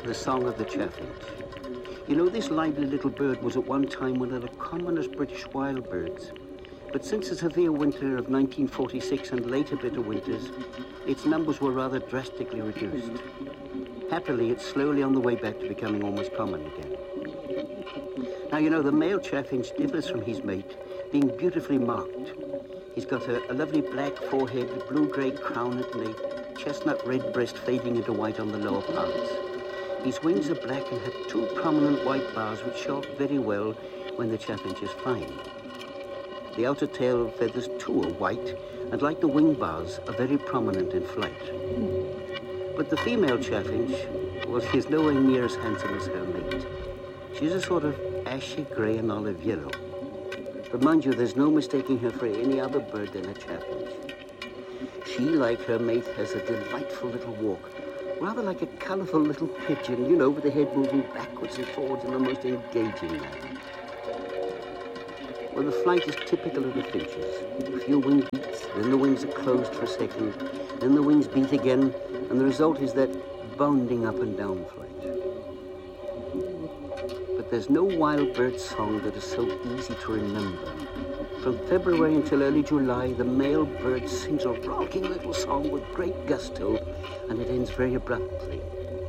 The Song of the Chaffinch. You know, this lively little bird was at one time one of the commonest British wild birds. But since the severe winter of 1946 and later bitter winters, its numbers were rather drastically reduced. Happily, it's slowly on the way back to becoming almost common again. Now, you know, the male chaffinch differs from his mate, being beautifully marked. He's got a lovely black forehead, blue-grey crown at nape, chestnut-red breast fading into white on the lower parts. His wings are black and have two prominent white bars which show up very well when the chaffinch is flying. The outer tail feathers, too, are white, and like the wing bars, are very prominent in flight. But the female chaffinch, well, she's nowhere near as handsome as her mate. She's a sort of ashy grey and olive yellow. But mind you, there's no mistaking her for any other bird than a chaffinch. She, like her mate, has a delightful little walk, rather like a colourful little pigeon, you know, with the head moving backwards and forwards in the most engaging manner. Well, the flight is typical of the finches. A few wing beats, then the wings are closed for a second, then the wings beat again, and the result is that bounding up and down flight. But there's no wild bird song that is so easy to remember. From February until early July, the male bird sings a rollicking little song with great gusto, and it ends very abruptly.